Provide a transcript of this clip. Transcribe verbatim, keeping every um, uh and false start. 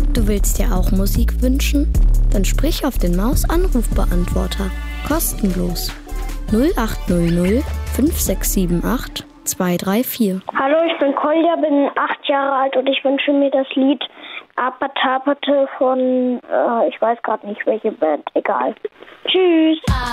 Du willst dir auch Musik wünschen? Dann sprich auf den Maus-Anrufbeantworter. Kostenlos. null acht null null fünf sechs sieben acht zwei drei vier. Hallo, ich bin Kolja, bin acht Jahre alt und ich wünsche mir das Lied Apatapate von, äh, ich weiß gerade nicht welche Band, egal. Tschüss.